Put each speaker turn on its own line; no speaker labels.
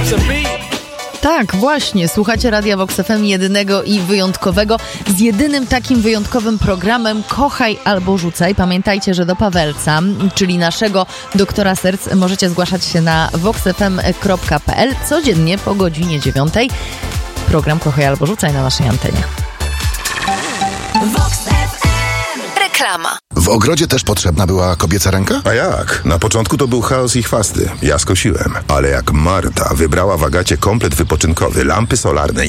Tak, właśnie, słuchacie Radia Vox FM, jedynego i wyjątkowego, z jedynym takim wyjątkowym programem Kochaj albo Rzucaj. Pamiętajcie, że do Pawelca, czyli naszego doktora serc, możecie zgłaszać się na voxfm.pl codziennie po godzinie 9. Program Kochaj albo Rzucaj na naszej antenie.
Vox FM. Reklama.
W ogrodzie też potrzebna była kobieca ręka?
A jak? Na początku to był chaos i chwasty. Ja skosiłem. Ale jak Marta wybrała w Agacie komplet wypoczynkowy, lampy solarne